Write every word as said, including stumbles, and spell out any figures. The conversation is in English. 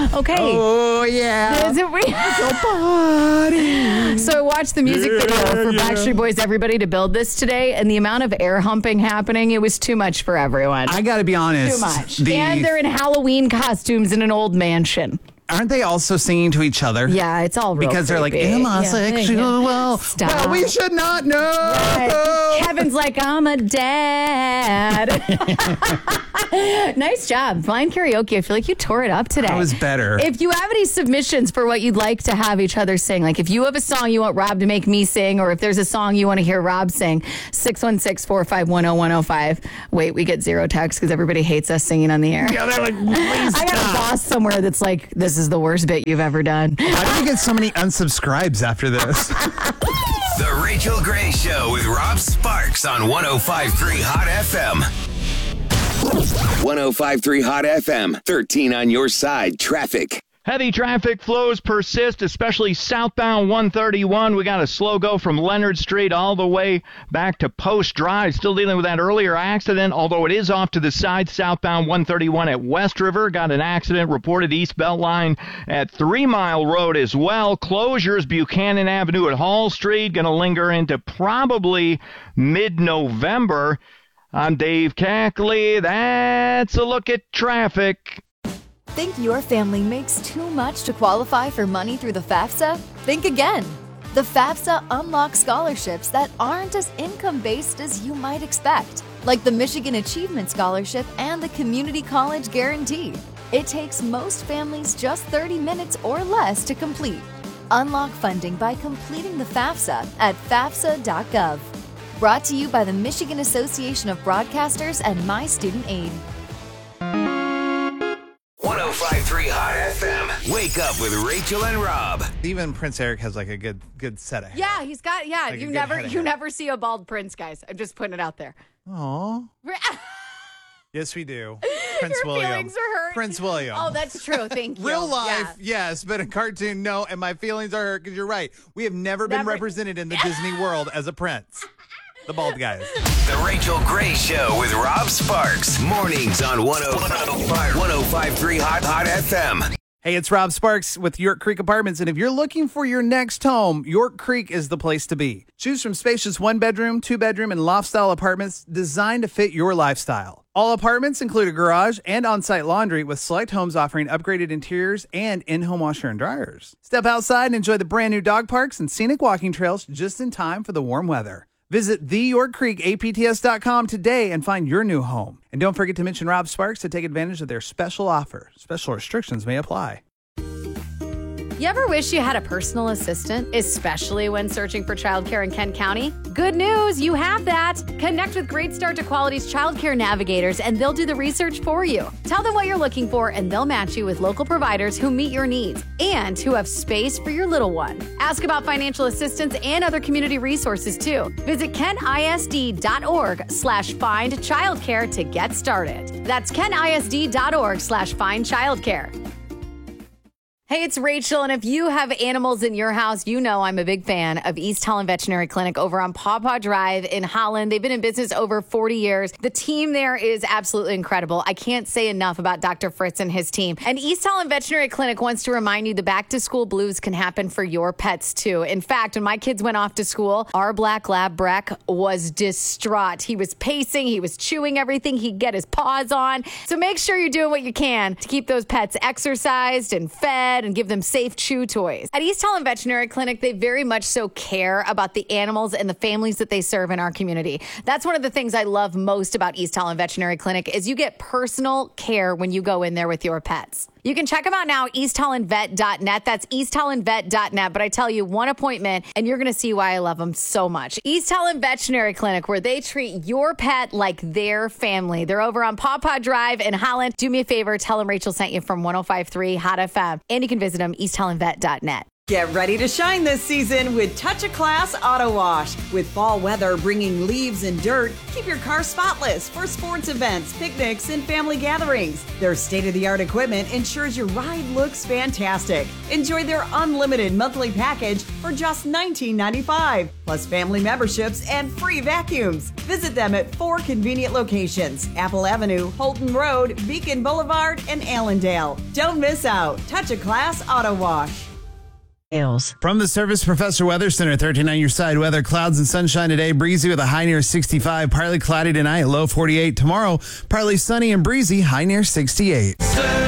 Okay. Oh, yeah. Is it we- Party. So I watched the music Yeah, video for yeah. Backstreet Boys Everybody to Build This today, and the amount of air humping happening, it was too much for everyone. I got to be honest. Too much. The, And they're in Halloween costumes in an old mansion. aren't they also singing to each other? Yeah, it's all real Because they're like, creepy. am I Yeah, sexual? yeah. Stop. Well, we should not know. Kevin's like, I'm a dad. Nice job. Fine karaoke. I feel like you tore it up today. That was better. If you have any submissions for what you'd like to have each other sing, like if you have a song you want Rob to make me sing, or if there's a song you want to hear Rob sing, six one six, four five one, oh one oh five. Wait, we get zero texts because everybody hates us singing on the air. Yeah, they're like, please I got a stop. boss somewhere that's like, this is the worst bit you've ever done. Why do we get so many unsubscribes after this? The Rachel Gray Show with Rob Sparks on one oh five point three Hot F M. one oh five point three Hot F M. thirteen on your side. Traffic. Heavy traffic flows persist, especially southbound one thirty-one. We got a slow go from Leonard Street all the way back to Post Drive. Still dealing with that earlier accident, although it is off to the side. Southbound one thirty-one at West River. Got an accident reported East Beltline at Three Mile Road as well. Closures, Buchanan Avenue at Hall Street. Going to linger into probably mid-November. I'm Dave Cackley. That's a look at traffic. Think your family makes too much to qualify for money through the FAFSA? Think again. The FAFSA unlocks scholarships that aren't as income-based as you might expect, like the Michigan Achievement Scholarship and the Community College Guarantee. It takes most families just thirty minutes or less to complete. Unlock funding by completing the FAFSA at fafsa dot gov. Brought to you by the Michigan Association of Broadcasters and My Student Aid. one oh five point three Hot F M. Wake up with Rachel and Rob. Even Prince Eric has like a good good set of hair. Yeah, he's got, yeah, Like a you good never, head of you hair. never see a bald prince, guys. I'm just putting it out there. Aw. Yes, we do. Prince Your William. feelings are hurt. Prince William. Oh, that's true. Thank you. Real life, Yeah. yes, but in cartoon, no. And my feelings are hurt because you're right. We have never been Never- represented in the Disney world as a prince. The bald guys. The Rachel Gray Show with Rob Sparks. Mornings on one oh five point three Hot Hot F M. Hey, it's Rob Sparks with York Creek Apartments, and if you're looking for your next home, York Creek is the place to be. Choose from spacious one-bedroom, two-bedroom, and loft-style apartments designed to fit your lifestyle. All apartments include a garage and on-site laundry, with select homes offering upgraded interiors and in-home washer and dryers. Step outside and enjoy the brand-new dog parks and scenic walking trails just in time for the warm weather. Visit the york creek A P T S dot com today and find your new home. And don't forget to mention Rob Sparks to take advantage of their special offer. Special restrictions may apply. You ever wish you had a personal assistant, especially when searching for childcare in Kent County? Good news, you have that. Connect with Great Start to Quality's childcare navigators, and they'll do the research for you. Tell them what you're looking for, and they'll match you with local providers who meet your needs and who have space for your little one. Ask about financial assistance and other community resources, too. Visit kentisd.org slash find childcare to get started. That's kentisd.org slash find childcare. Hey, it's Rachel, and if you have animals in your house, you know I'm a big fan of East Holland Veterinary Clinic over on Paw Paw Drive in Holland. They've been in business over forty years. The team there is absolutely incredible. I can't say enough about Doctor Fritz and his team. And East Holland Veterinary Clinic wants to remind you the back-to-school blues can happen for your pets, too. In fact, when my kids went off to school, our black lab Breck was distraught. He was pacing, he was chewing everything, he'd get his paws on. So make sure you're doing what you can to keep those pets exercised and fed and give them safe chew toys. At East Holland Veterinary Clinic, they very much so care about the animals and the families that they serve in our community. That's one of the things I love most about East Holland Veterinary Clinic is you get personal care when you go in there with your pets. You can check them out now, east holland vet dot net. That's east holland vet dot net. But I tell you, one appointment, and you're going to see why I love them so much. East Holland Veterinary Clinic, where they treat your pet like their family. They're over on Paw Paw Drive in Holland. Do me a favor, tell them Rachel sent you from one oh five point three Hot F M. And you can visit them, east holland vet dot net. Get ready to shine this season with Touch of Class Auto Wash. With fall weather bringing leaves and dirt, keep your car spotless for sports events, picnics, and family gatherings. Their state-of-the-art equipment ensures your ride looks fantastic. Enjoy their unlimited monthly package for just nineteen ninety-five dollars, plus family memberships and free vacuums. Visit them at four convenient locations: Apple Avenue, Holton Road, Beacon Boulevard, and Allendale. Don't miss out. Touch of Class Auto Wash. From the Service Professor Weather Center, thirteen on your side. Weather, clouds and sunshine today. Breezy with a high near sixty-five. Partly cloudy tonight, low forty-eight. Tomorrow, partly sunny and breezy, high near sixty-eight.